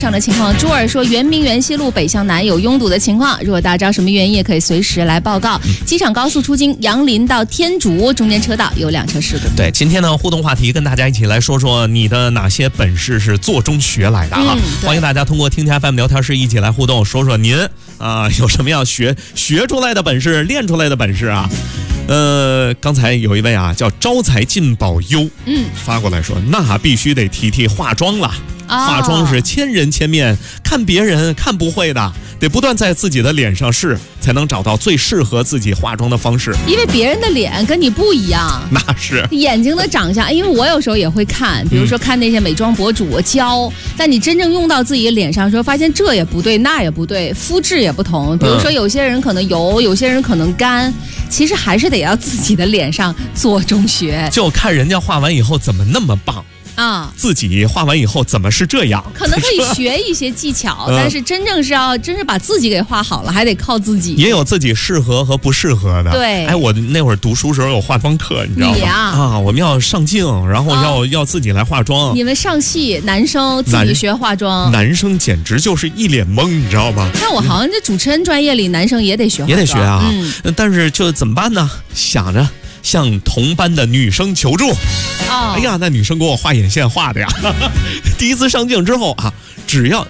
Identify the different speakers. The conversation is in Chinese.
Speaker 1: 上的情况，朱尔说圆明园西路北向南有拥堵的情况，如果大家知道什么原因，也可以随时来报告。机场高速出京杨林到天竺中间车道有2车事故。
Speaker 2: 对，今天呢互动话题跟大家一起来说说你的哪些本事是做中学来的啊？欢迎大家通过听天 FM 聊天室一起来互动，说说您有什么样学出来的本事，练出来的本事啊？刚才有一位叫招财进宝优，发过来说那必须得提化妆了。化妆是千人千面，看别人看不会的，得不断在自己的脸上试，才能找到最适合自己化妆的方式。
Speaker 1: 因为别人的脸跟你不一样，
Speaker 2: 那是
Speaker 1: 眼睛的长相。因为我有时候也会看，比如说看那些美妆博主教，但你真正用到自己的脸上的时候，发现这也不对，那也不对，肤质也不同。比如说有些人可能油，有些人可能干，其实还是得要自己的脸上做中学。
Speaker 2: 就看人家化完以后怎么那么棒。自己画完以后怎么是这样？
Speaker 1: 可能可以学一些技巧，但是真是把自己给画好了，还得靠自己。
Speaker 2: 也有自己适合和不适合的。
Speaker 1: 对，
Speaker 2: 我那会儿读书时候有化妆课，你知道吗？我们要上镜，然后要自己来化妆。
Speaker 1: 你们上戏，男生自己学化妆，
Speaker 2: 男生简直就是一脸懵，你知道吗？
Speaker 1: 但我好像在主持人专业里，男生也得学化妆，
Speaker 2: 也得学啊。但是就怎么办呢？想着向同班的女生求助。哎呀，那女生给我画眼线画的呀！第一次上镜之后只要